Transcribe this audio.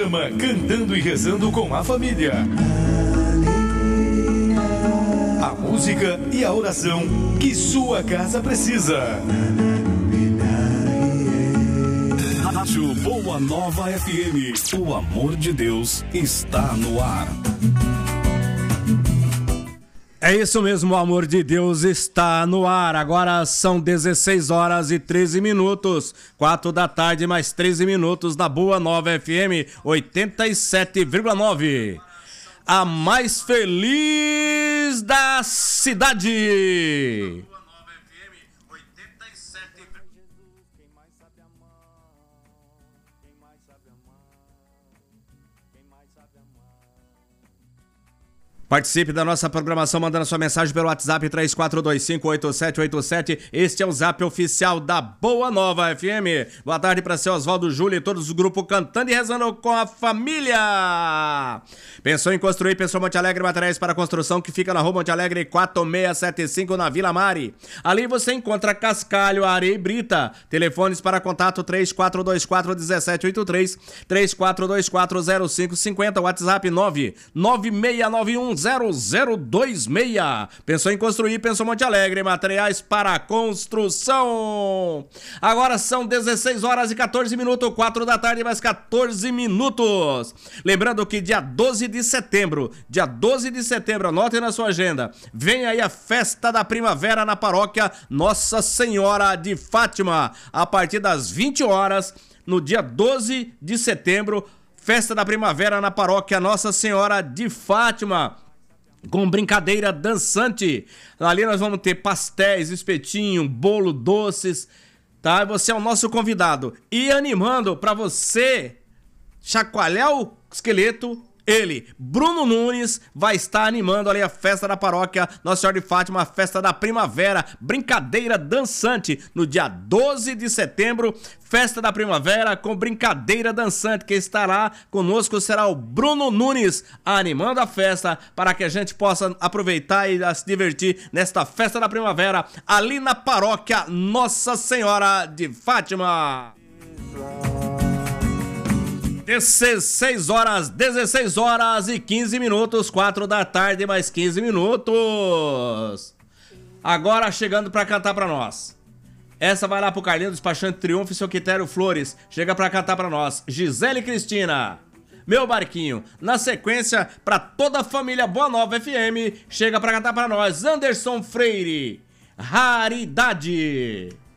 programa Cantando e Rezando com a Família. A música e a oração que sua casa precisa. Rádio Boa Nova FM. O amor de Deus está no ar. É isso mesmo, o amor de Deus está no ar. Agora são 16 horas e 13 minutos. 4 da tarde, mais 13 minutos na Boa Nova FM 87,9. A mais feliz da cidade. Participe da nossa programação mandando sua mensagem pelo WhatsApp 34258787. Este é o Zap oficial da Boa Nova FM. Boa tarde para seu Oswaldo Júlio e todos do grupo Cantando e Rezando com a Família. Pensou em construir? Pensou Monte Alegre Materiais para Construção, que fica na Rua Monte Alegre 4675 na Vila Mari. Ali você encontra cascalho, areia e brita. Telefones para contato 34241783, 34240550, WhatsApp 996910026. Pensou em construir? Pensou Monte Alegre, materiais para construção. Agora são 16 horas e 14 minutos, 4 da tarde mais 14 minutos. Lembrando que dia 12 de setembro, anotem na sua agenda, vem aí a Festa da Primavera na Paróquia Nossa Senhora de Fátima, a partir das 20 horas, no dia 12 de setembro, Festa da Primavera na Paróquia Nossa Senhora de Fátima, com brincadeira dançante. Ali nós vamos ter pastéis, espetinho, bolo, doces, tá? Você é o nosso convidado. E animando pra você chacoalhar o esqueleto, ele, Bruno Nunes, vai estar animando ali a festa da paróquia Nossa Senhora de Fátima, a festa da primavera, brincadeira dançante, no dia 12 de setembro, festa da primavera com brincadeira dançante. Quem estará conosco será o Bruno Nunes, animando a festa para que a gente possa aproveitar e se divertir nesta festa da primavera, ali na paróquia Nossa Senhora de Fátima. 16 horas e 15 minutos, 4 da tarde mais 15 minutos. Agora chegando pra cantar pra nós. Essa vai lá pro Carlinhos Despachante Triunfo e seu Quitério Flores. Chega pra cantar pra nós Gisele Cristina, Meu Barquinho. Na sequência, pra toda a família Boa Nova FM, chega pra cantar pra nós Anderson Freire, Raridade.